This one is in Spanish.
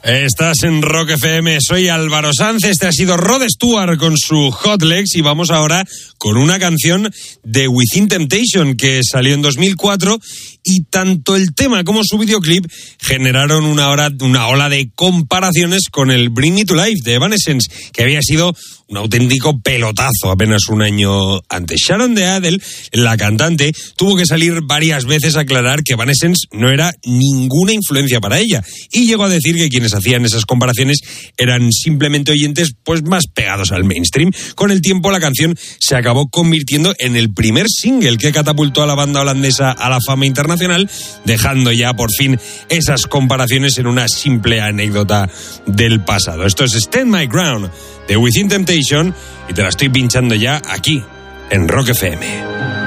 Estás en Rock FM, soy Álvaro Sanz, este ha sido Rod Stewart con su Hot Legs y vamos ahora con una canción de Within Temptation que salió en 2004 y tanto el tema como su videoclip generaron una ola de comparaciones con el Bring Me to Life de Evanescence, que había sido un auténtico pelotazo apenas un año antes. Sharon de Adel, la cantante, tuvo que salir varias veces a aclarar que Evanescence no era ninguna influencia para ella y llegó a decir que quienes hacían esas comparaciones eran simplemente oyentes pues más pegados al mainstream. Con el tiempo la canción se acabó convirtiendo en el primer single que catapultó a la banda holandesa a la fama internacional, dejando ya por fin esas comparaciones en una simple anécdota del pasado. Esto es Stand My Ground de Within Temptation y te la estoy pinchando ya aquí en Rock FM.